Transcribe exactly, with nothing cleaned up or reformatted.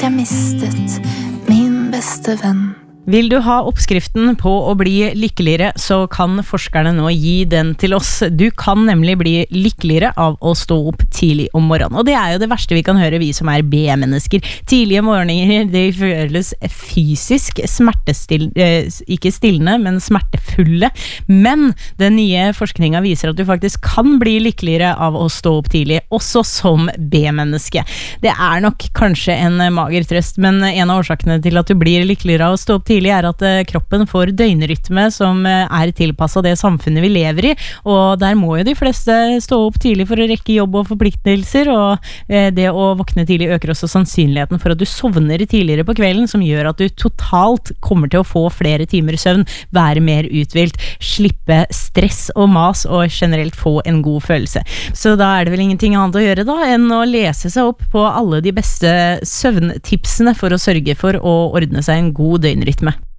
at jeg mistet min beste venn. Vil du ha oppskriften på å bli lykkeligere, så kan forskerne nå gi den til oss. Du kan nemlig bli lykkeligere av å stå opp tidlig om morgenen. Og det er jo det verste vi kan høre, vi som er B-mennesker. Tidlige morgener, de føles fysisk smertestill, eh, ikke stillende, men smertefulle. Men den nye forskningen viser at du faktisk kan bli lykkeligere av å stå opp tidlig, også som B-menneske. Det er nok kanskje en mager trøst, men en av årsakene til at du blir lykkeligere av å stå opp tidlig er at kroppen får døgnrytme som er tilpasset det samfunnet vi lever i, og der må jo de fleste stå opp tidlig for å rekke jobb og forpliktelser, og det å våkne tidlig øker også sannsynligheten for at du sovner tidligere på kvelden, som gjør at du totalt kommer til å få flere timer søvn, være mer uthvilt, slippe stress og mas, og generelt få en god følelse. Så da er det vel ingenting annet å gjøre da, enn å lese seg opp på alle de beste søvntipsene for å sørge for å ordne seg en god døgnrytme.